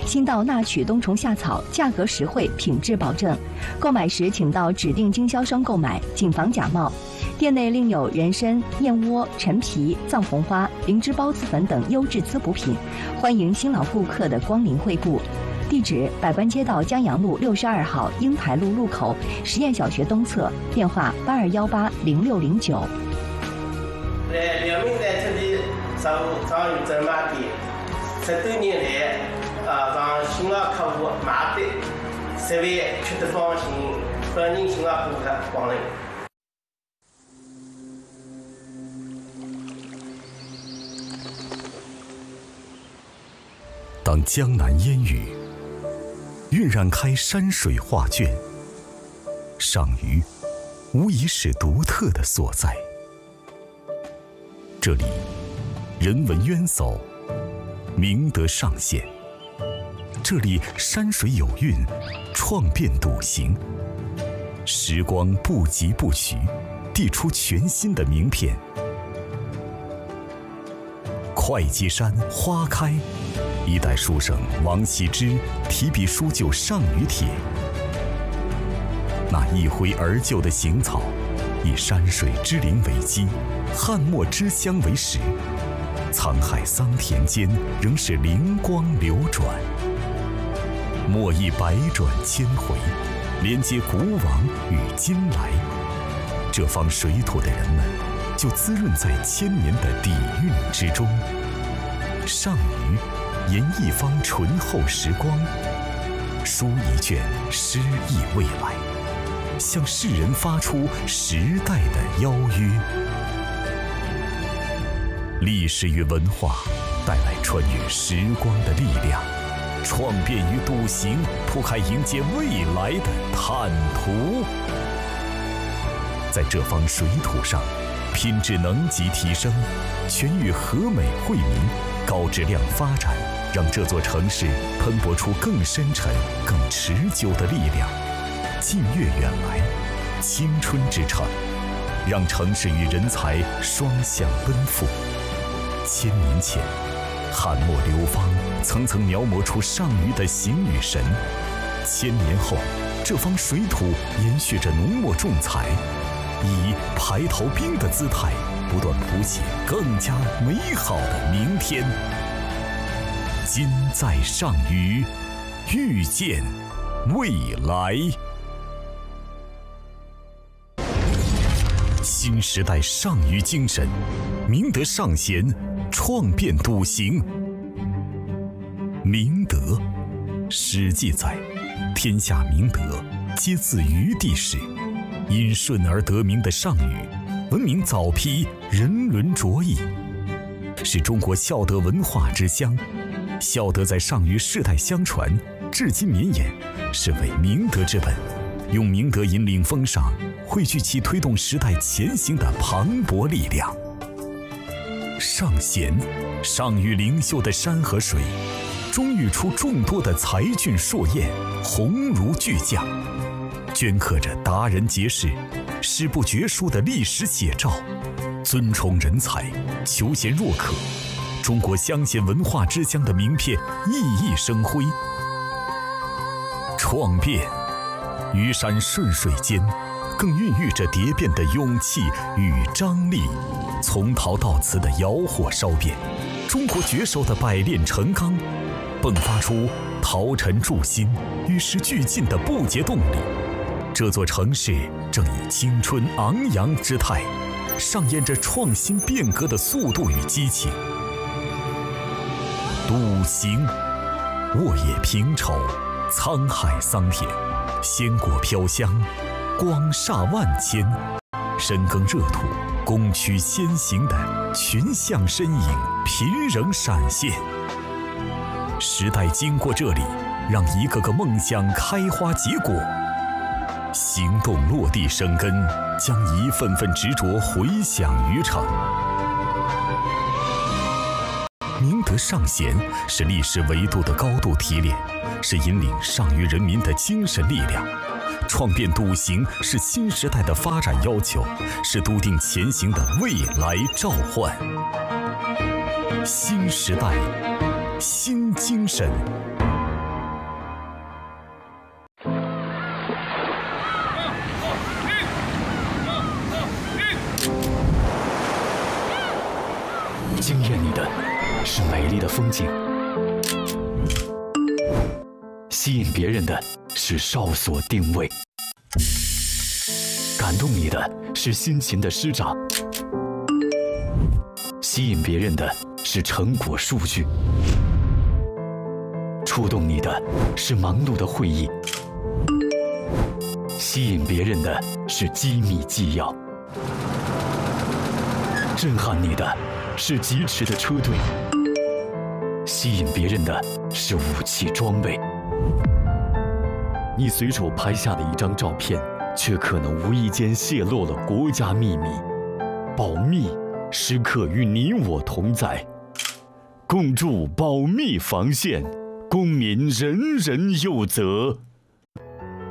新稻纳曲冬虫夏草，价格实惠，品质保证。购买时请到指定经销商购买，谨防假冒。店内另有人参、燕窝、陈皮、藏红花、灵芝孢子粉等优质滋补品，欢迎新老顾客的光临惠顾。地址：百官街道江阳路62号英台路路口实验小学东侧，电话82180609。 两名在这里商誉专卖店，10多年来，让新老客户买的食味吃得放心，欢迎新老顾客光临。 当江南烟雨晕染开山水画卷，上虞无疑是独特的所在。这里人文渊薮，明德尚显。这里山水有韵，创变笃行。时光不疾不徐，递出全新的名片。会稽山花开，一代书圣王羲之提笔书就《上虞帖》。那一挥而就的行草，以山水之灵为基，汉墨之乡为始，沧海桑田间仍是灵光流转。墨意百转千回，连接古往与今来。这方水土的人们，就滋润在千年的底蕴之中。上虞吟一方醇厚时光，书一卷诗意未来，向世人发出时代的邀约。历史与文化带来穿越时光的力量，创变与笃行铺开迎接未来的坦途。在这方水土上，品质能级提升，全域和美惠民，高质量发展，让这座城市喷薄出更深沉、更持久的力量。近悦远来，青春之城，让城市与人才双向奔赴。1000年前，汉墨流芳层层描摹出上虞的形与神；1000年后，这方水土延续着浓墨重彩，以排头兵的姿态，不断谱写更加美好的明天。今在上虞，遇见未来。新时代上虞精神，明德尚贤，创变笃行。明德，史记载，天下明德，皆自虞地始。因顺而得名的上虞，闻名早批，人伦卓异，是中国孝德文化之乡。孝德在上虞世代相传，至今绵延，是为明德之本。用明德引领风尚，汇聚其推动时代前行的磅礴力量。上贤，上虞灵秀的山和水，终育出众多的才俊硕彦，鸿儒巨匠，镌刻着达人杰士、史不绝书的历史写照。尊崇人才，求贤若渴，中国乡贤文化之乡的名片熠熠生辉。创变，虞山顺水间，更孕育着蝶变的勇气与张力。从陶到瓷的窑火烧遍，中国绝手的百炼成钢，迸发出陶尘铸新、与时俱进的不竭动力。这座城市正以青春昂扬之态，上演着创新变革的速度与激情。笃行，沃野平畴，沧海桑田，鲜果飘香，光煞万千。深耕热土，攻取先行的群像身影频仍闪现。时代经过这里，让一个个梦想开花结果，行动落地生根，将一份份执着回响于城。明德尚贤是历史维度的高度提炼，是引领上虞人民的精神力量。创变笃行是新时代的发展要求，是笃定前行的未来召唤。新时代，新精神， 是美丽的风景，吸引别人的是哨所定位，感动你的是辛勤的施展，吸引别人的是成果数据，触动你的是忙碌的会议，吸引别人的是机密纪要，震撼你的是疾驰的车队，吸引别人的是武器装备。你随手拍下的一张照片，却可能无意间泄露了国家秘密。保密时刻与你我同在，共筑保密防线，公民人人有责。